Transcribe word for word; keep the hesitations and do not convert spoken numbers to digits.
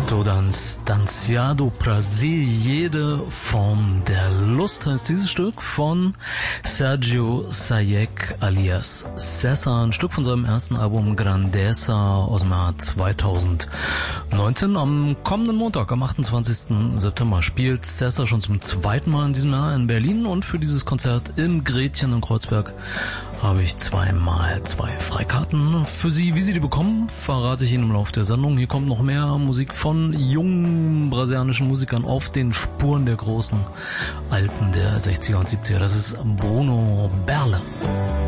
Todo Distanciado Prazer, jede Form der Lust heißt dieses Stück von Sergio Sayek alias César, ein Stück von seinem ersten Album Grandeza aus dem Jahr zweitausendneunzehn. Am kommenden Montag, am achtundzwanzigsten September, spielt César schon zum zweiten Mal in diesem Jahr in Berlin, und für dieses Konzert im Gretchen in Kreuzberg habe ich zweimal zwei Freikarten für Sie. Wie Sie die bekommen, verrate ich Ihnen im Laufe der Sendung. Hier kommt noch mehr Musik von jungen brasilianischen Musikern auf den Spuren der großen Alten der sechziger und siebziger. Das ist Bruno Berle.